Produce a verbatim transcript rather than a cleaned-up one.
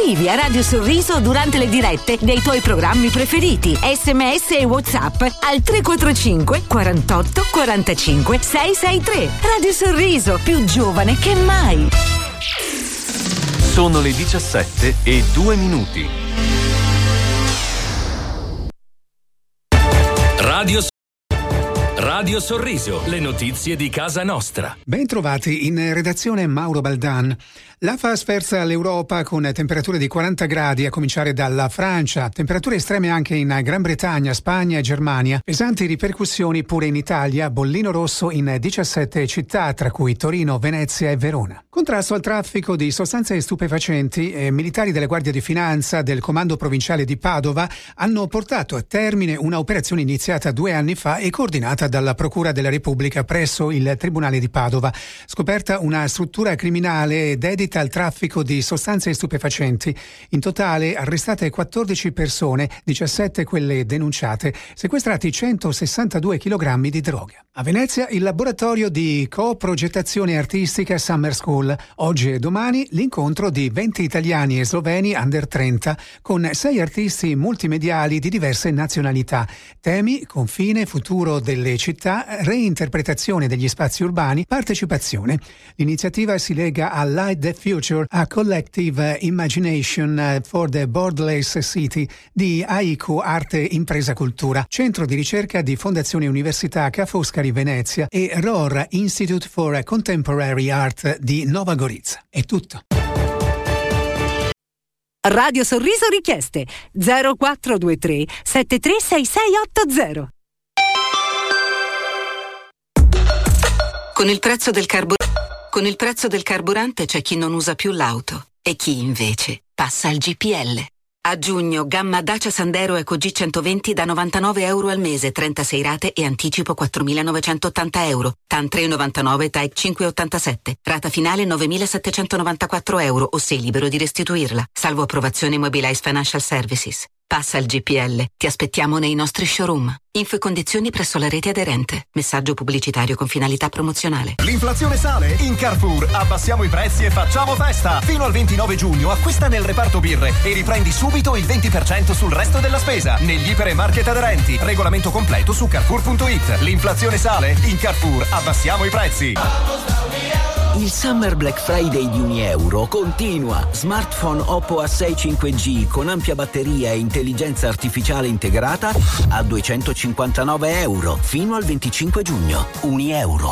Scrivi a Radio Sorriso durante le dirette dei tuoi programmi preferiti. S M S e WhatsApp al tre quattro cinque quarantotto quarantacinque seicentosessantatré. Radio Sorriso, più giovane che mai. Sono le diciassette e due minuti. Radio Radio Sorriso, le notizie di casa nostra. Ben trovati in redazione Mauro Baldan. L'A F A sferza l'Europa con temperature di quaranta gradi a cominciare dalla Francia, temperature estreme anche in Gran Bretagna, Spagna e Germania, pesanti ripercussioni pure in Italia, bollino rosso in diciassette città tra cui Torino, Venezia e Verona. Contrasto al traffico di sostanze stupefacenti e militari della Guardia di Finanza del Comando Provinciale di Padova hanno portato a termine una operazione iniziata due anni fa e coordinata dalla Procura della Repubblica presso il Tribunale di Padova. Scoperta una struttura criminale dedita al traffico di sostanze stupefacenti. In totale arrestate quattordici persone, diciassette quelle denunciate, sequestrati centosessantadue chilogrammi di droga. A Venezia il laboratorio di coprogettazione artistica Summer School. Oggi e domani l'incontro di venti italiani e sloveni under trenta con sei artisti multimediali di diverse nazionalità. Temi: confine, futuro delle città, reinterpretazione degli spazi urbani, partecipazione. L'iniziativa si lega a Light the Future, a Collective Imagination for the Borderless City di Aiku Arte Impresa Cultura, centro di ricerca di Fondazione Università Ca' Foscari Venezia e R O R Institute for Contemporary Art di Nova Gorizia. È tutto. Radio Sorriso richieste zero quattro due tre sette tre sei sei otto zero. Con il prezzo del carburante Con il prezzo del carburante c'è chi non usa più l'auto e chi invece passa al G P L. A giugno, gamma Dacia Sandero Eco G centoventi da novantanove euro al mese, trentasei rate e anticipo quattromilanovecentottanta euro. T A N tre virgola novantanove, T A E C cinque virgola ottantasette. Rata finale novemilasettecentonovantaquattro euro o sei libero di restituirla. Salvo approvazione Mobilize Financial Services. Passa al G P L. Ti aspettiamo nei nostri showroom. Info e condizioni presso la rete aderente. Messaggio pubblicitario con finalità promozionale. L'inflazione sale? In Carrefour abbassiamo i prezzi e facciamo festa! Fino al ventinove giugno acquista nel reparto birre e riprendi subito il venti per cento sul resto della spesa negli iper e market aderenti. Regolamento completo su carrefour punto it. L'inflazione sale? In Carrefour abbassiamo i prezzi. Il Summer Black Friday di Unieuro continua. Smartphone Oppo A sei cinque G con ampia batteria e intelligenza artificiale integrata a duecentocinquantanove euro fino al venticinque giugno. Unieuro.